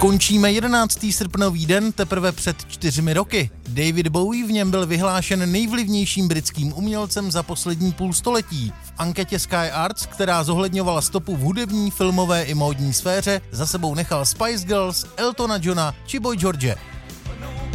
Končíme 11. srpnový den teprve před 4 roky. David Bowie v něm byl vyhlášen nejvlivnějším britským umělcem za poslední půlstoletí. V anketě Sky Arts, která zohledňovala stopu v hudební, filmové i módní sféře, za sebou nechal Spice Girls, Eltona Johna či Boy George.